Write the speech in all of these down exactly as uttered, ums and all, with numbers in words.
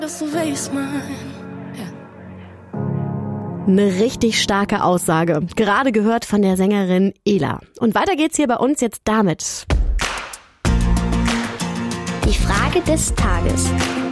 Eine richtig starke Aussage, gerade gehört von der Sängerin Ela. Und weiter geht's hier bei uns jetzt damit. Die Frage des Tages.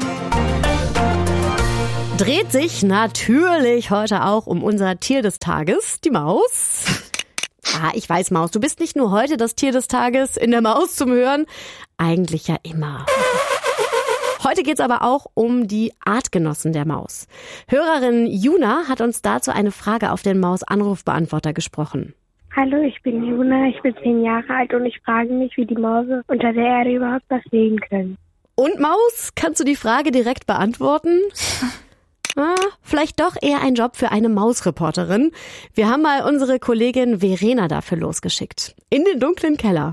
Dreht sich natürlich heute auch um unser Tier des Tages, die Maus. Ah, ich weiß, Maus, du bist nicht nur heute das Tier des Tages in der Maus zum Hören, eigentlich ja immer. Heute geht's aber auch um die Artgenossen der Maus. Hörerin Juna hat uns dazu eine Frage auf den Maus-Anrufbeantworter gesprochen. Hallo, ich bin Juna, ich bin zehn Jahre alt und ich frage mich, wie die Mäuse unter der Erde überhaupt was sehen können. Und Maus, kannst du die Frage direkt beantworten? Ah, vielleicht doch eher ein Job für eine Mausreporterin. Wir haben mal unsere Kollegin Verena dafür losgeschickt. In den dunklen Keller.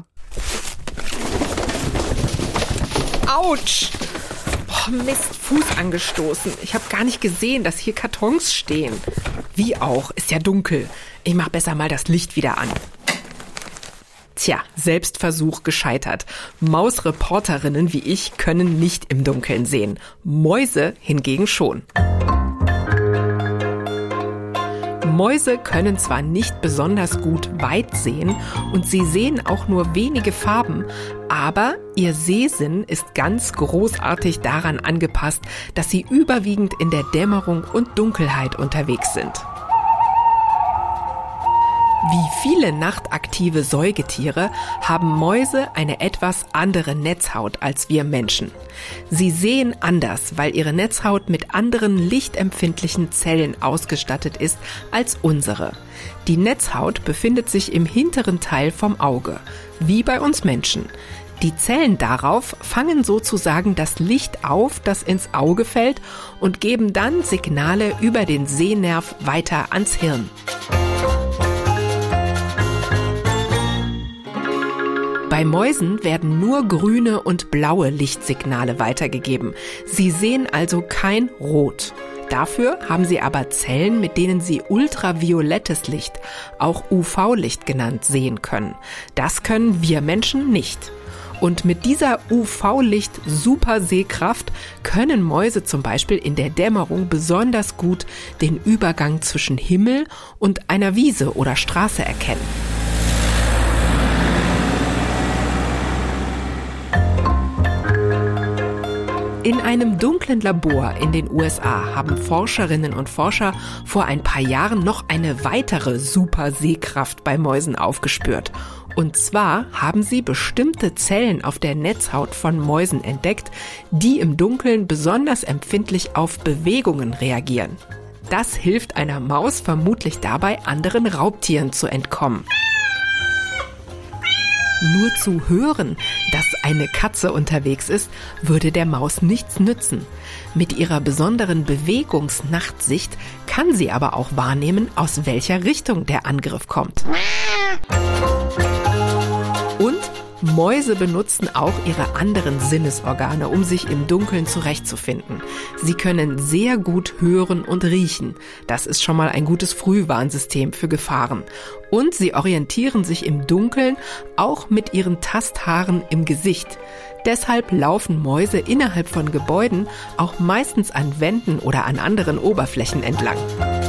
Autsch! Oh, Mist, Fuß angestoßen. Ich habe gar nicht gesehen, dass hier Kartons stehen. Wie auch, ist ja dunkel. Ich mach besser mal das Licht wieder an. Tja, Selbstversuch gescheitert. Mausreporterinnen wie ich können nicht im Dunkeln sehen. Mäuse hingegen schon. Mäuse können zwar nicht besonders gut weit sehen und sie sehen auch nur wenige Farben, aber ihr Sehsinn ist ganz großartig daran angepasst, dass sie überwiegend in der Dämmerung und Dunkelheit unterwegs sind. Wie viele nachtaktive Säugetiere haben Mäuse eine etwas andere Netzhaut als wir Menschen. Sie sehen anders, weil ihre Netzhaut mit anderen lichtempfindlichen Zellen ausgestattet ist als unsere. Die Netzhaut befindet sich im hinteren Teil vom Auge, wie bei uns Menschen. Die Zellen darauf fangen sozusagen das Licht auf, das ins Auge fällt, und geben dann Signale über den Sehnerv weiter ans Hirn. Bei Mäusen werden nur grüne und blaue Lichtsignale weitergegeben. Sie sehen also kein Rot. Dafür haben sie aber Zellen, mit denen sie ultraviolettes Licht, auch U V-Licht genannt, sehen können. Das können wir Menschen nicht. Und mit dieser U V-Licht-Supersehkraft können Mäuse zum Beispiel in der Dämmerung besonders gut den Übergang zwischen Himmel und einer Wiese oder Straße erkennen. In einem dunklen Labor in den U S A haben Forscherinnen und Forscher vor ein paar Jahren noch eine weitere Supersehkraft bei Mäusen aufgespürt. Und zwar haben sie bestimmte Zellen auf der Netzhaut von Mäusen entdeckt, die im Dunkeln besonders empfindlich auf Bewegungen reagieren. Das hilft einer Maus vermutlich dabei, anderen Raubtieren zu entkommen. Nur zu hören, dass eine Katze unterwegs ist, würde der Maus nichts nützen. Mit ihrer besonderen Bewegungsnachtsicht kann sie aber auch wahrnehmen, aus welcher Richtung der Angriff kommt. Und Mäuse benutzen auch ihre anderen Sinnesorgane, um sich im Dunkeln zurechtzufinden. Sie können sehr gut hören und riechen. Das ist schon mal ein gutes Frühwarnsystem für Gefahren. Und sie orientieren sich im Dunkeln auch mit ihren Tasthaaren im Gesicht. Deshalb laufen Mäuse innerhalb von Gebäuden auch meistens an Wänden oder an anderen Oberflächen entlang.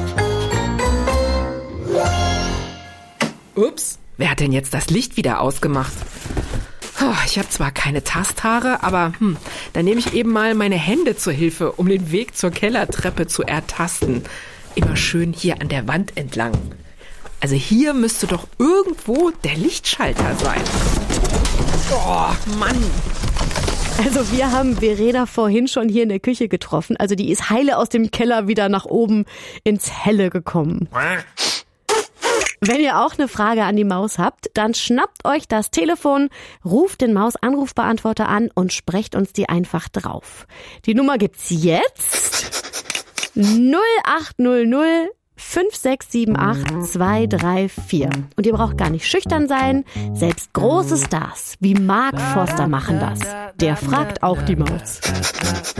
Ups, wer hat denn jetzt das Licht wieder ausgemacht? Oh, ich habe zwar keine Tasthaare, aber hm, dann nehme ich eben mal meine Hände zur Hilfe, um den Weg zur Kellertreppe zu ertasten. Immer schön hier an der Wand entlang. Also hier müsste doch irgendwo der Lichtschalter sein. Oh, Mann. Also wir haben Verena vorhin schon hier in der Küche getroffen. Also die ist heile aus dem Keller wieder nach oben ins Helle gekommen. Wenn ihr auch eine Frage an die Maus habt, dann schnappt euch das Telefon, ruft den Maus-Anrufbeantworter an und sprecht uns die einfach drauf. Die Nummer gibt's jetzt. null acht null null fünf sechs sieben acht zwei drei vier. Und ihr braucht gar nicht schüchtern sein. Selbst große Stars wie Mark Forster machen das. Der fragt auch die Maus.